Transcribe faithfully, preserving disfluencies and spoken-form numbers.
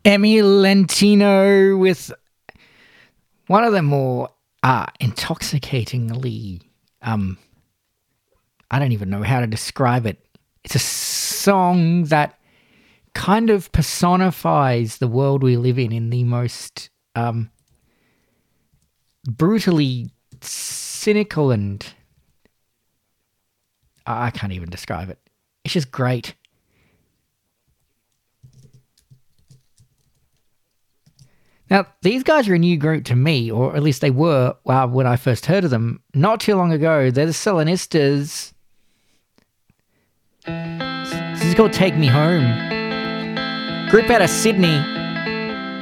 Emmy Lentino with one of the more uh, intoxicatingly, um, I don't even know how to describe it. It's a song that kind of personifies the world we live in in the most um, brutally cynical and I can't even describe it. It's just great. Now, these guys are a new group to me, or at least they were uh, when I first heard of them not too long ago. They're the Selenistas. This is called Take Me Home. Group out of Sydney.